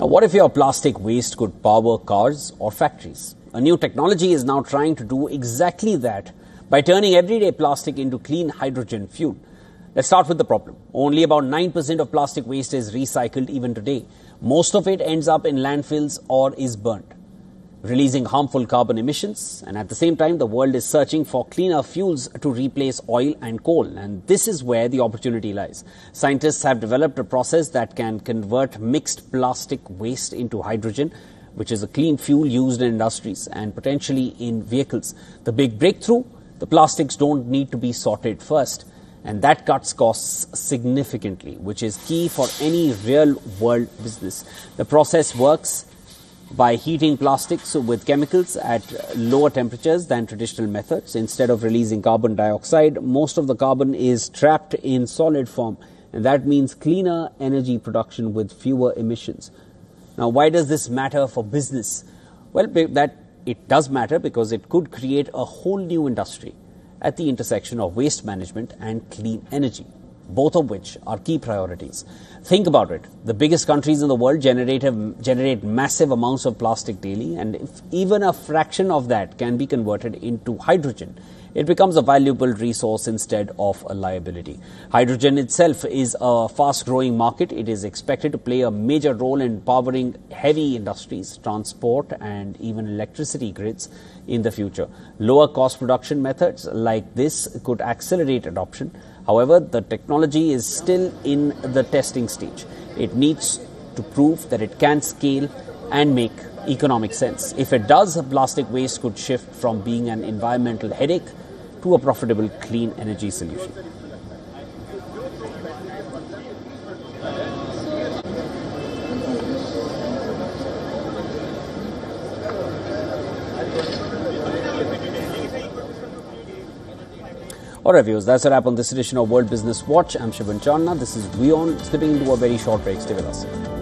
Now, what if your plastic waste could power cars or factories? A new technology is now trying to do exactly that by turning everyday plastic into clean hydrogen fuel. Let's start with the problem. Only about 9% of plastic waste is recycled even today. Most of it ends up in landfills or is burnt, releasing harmful carbon emissions. And at the same time, the world is searching for cleaner fuels to replace oil and coal. And this is where the opportunity lies. Scientists have developed a process that can convert mixed plastic waste into hydrogen, which is a clean fuel used in industries and potentially in vehicles. The big breakthrough: the plastics don't need to be sorted first. And that cuts costs significantly, which is key for any real-world business. The process works by heating plastics with chemicals at lower temperatures than traditional methods. Instead of releasing carbon dioxide, most of the carbon is trapped in solid form, and that means cleaner energy production with fewer emissions. Now, why does this matter for business? Well, that it does matter because it could create a whole new industry at the intersection of waste management and clean energy, both of which are key priorities. Think about it. The biggest countries in the world generate massive amounts of plastic daily, and if even a fraction of that can be converted into hydrogen, it becomes a valuable resource instead of a liability. Hydrogen itself is a fast-growing market. It is expected to play a major role in powering heavy industries, transport, and even electricity grids in the future. Lower-cost production methods like this could accelerate adoption. However, the technology is still in the testing stage. It needs to prove that it can scale and make economic sense. If it does, plastic waste could shift from being an environmental headache to a profitable clean energy solution. All right, viewers, that's a wrap on this edition of World Business Watch. I'm Shivan Chandna. This is WION, slipping into a very short break. Stay with us.